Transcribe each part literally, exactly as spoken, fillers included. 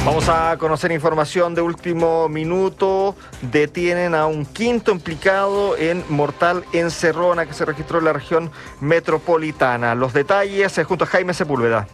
Vamos a conocer información de último minuto. Detienen a un quinto implicado en mortal encerrona que se registró en la región metropolitana. Los detalles es junto a Jaime Sepúlveda.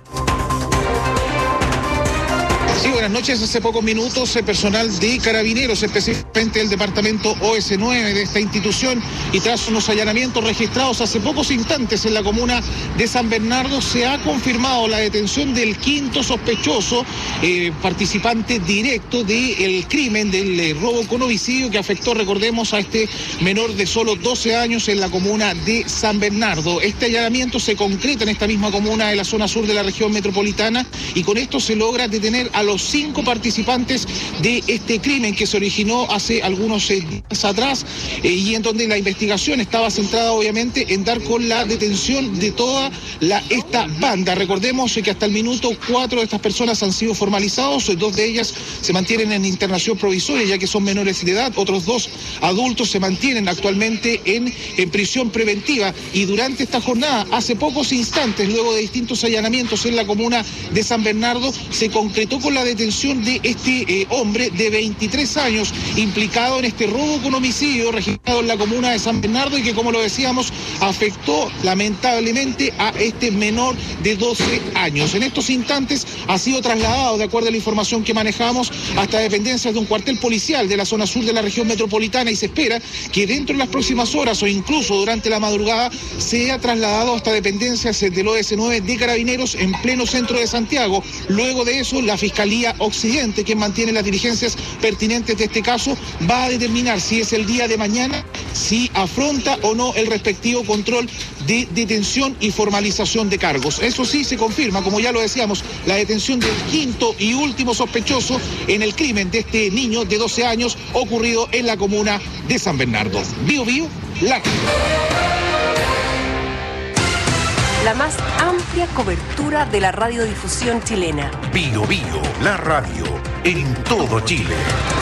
Sí, buenas noches. Hace pocos minutos, el personal de Carabineros, específicamente el departamento O S nueve de esta institución, y tras unos allanamientos registrados hace pocos instantes en la comuna de San Bernardo, se ha confirmado la detención del quinto sospechoso, eh, participante directo del crimen del eh, robo con homicidio que afectó, recordemos, a este menor de solo doce años en la comuna de San Bernardo. Este allanamiento se concreta en esta misma comuna de la zona sur de la región metropolitana, y con esto se logra detener a los cinco participantes de este crimen que se originó hace algunos eh, días atrás eh, y en donde la investigación estaba centrada obviamente en dar con la detención de toda la, esta banda. Recordemos eh, que hasta el minuto cuatro de estas personas han sido formalizados, eh, dos de ellas se mantienen en internación provisoria ya que son menores de edad, otros dos adultos se mantienen actualmente en, en prisión preventiva, y durante esta jornada, hace pocos instantes, luego de distintos allanamientos en la comuna de San Bernardo, se concretó con la detención de este eh, hombre de veintitrés años implicado en este robo con homicidio registrado en la comuna de San Bernardo y que, como lo decíamos, afectó lamentablemente a este menor de doce años. En estos instantes ha sido trasladado, de acuerdo a la información que manejamos, hasta dependencias de un cuartel policial de la zona sur de la región metropolitana, y se espera que dentro de las próximas horas o incluso durante la madrugada sea trasladado hasta dependencias del O S nueve de Carabineros en pleno centro de Santiago. Luego de eso, la Fiscalía Occidente, que mantiene las diligencias pertinentes de este caso, va a determinar si es el día de mañana, si afronta o no el respectivo control de detención y formalización de cargos. Eso sí, se confirma, como ya lo decíamos, la detención del quinto y último sospechoso en el crimen de este niño de doce años ocurrido en la comuna de San Bernardo. Bio Bio, la... La más amplia cobertura de la radiodifusión chilena. Bio Bio, la radio, en todo Chile.